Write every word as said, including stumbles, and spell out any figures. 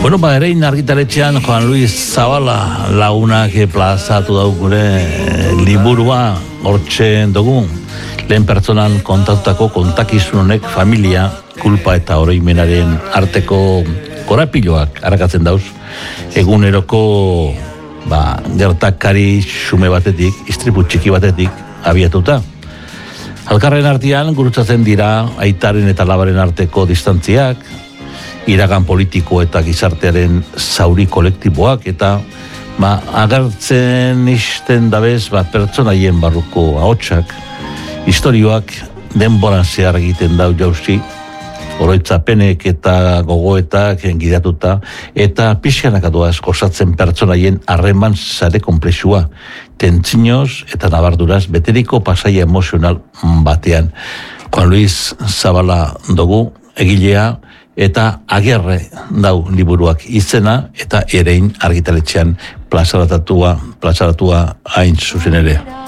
Bueno, ba, erein argitaletxean Juan Luis Zabala lagunak plazatu dauk gure liburua hortxe dugu. Lehen pertsonan kontatutako kontakizun honek familia, kulpa eta oroimenaren arteko korapiloak arakatzen dauz. Eguneroko ba, gertakari xume batetik, istripu txiki batetik abiatuta. Alkarren artean gurutzatzen dira aitaren eta labaren arteko distantziak, iragan politiko eta gizartearen zauri kolektiboak eta ba, agertzen isten dabez ba, pertsonaien barruko ahotsak, historioak denboran zehar egiten dau jauzi, oroitzapenek eta gogoetak gidatuta eta pixkanakadoaz osatzen pertsonaien harreman sare komplexua, tentzinoz eta nabarduraz beteriko pasaia emozional batean. Juan Luis Zabala dugu, egilea, eta agerre dau liburuak izena eta erein argitaletxean plazaratua, plazaratua hain zuzen ere.